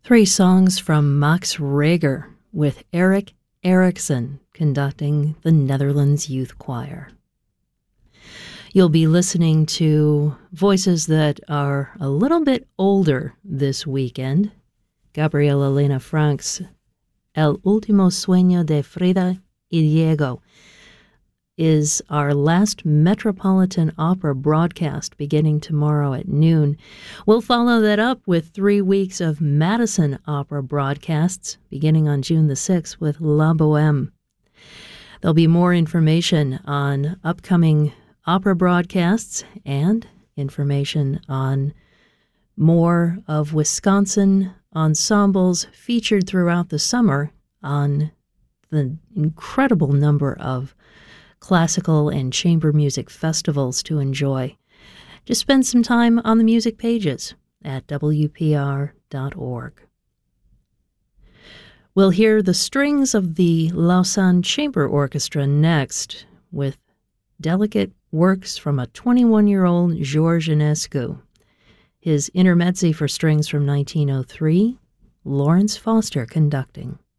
Three songs from Max Reger with Eric Erickson conducting the Netherlands Youth Choir. You'll be listening to voices that are a little bit older this weekend. Gabriela Elena Frank's El Último Sueño de Frida y Diego is our last Metropolitan Opera broadcast beginning tomorrow at noon. We'll follow that up with 3 weeks of Madison Opera broadcasts beginning on June the 6th with La Bohème. There'll be more information on upcoming opera broadcasts and information on more of Wisconsin ensembles featured throughout the summer on the incredible number of classical and chamber music festivals to enjoy. Just spend some time on the music pages at WPR.org. We'll hear the strings of the Lausanne Chamber Orchestra next with delicate works from a 21-year-old George Enescu. His Intermezzi for strings from 1903, Lawrence Foster conducting.